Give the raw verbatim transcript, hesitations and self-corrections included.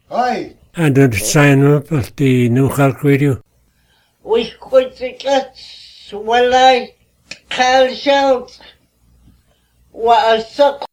Hi. And then sign up at the New Cork Radio. We could get well I can't shout what a suck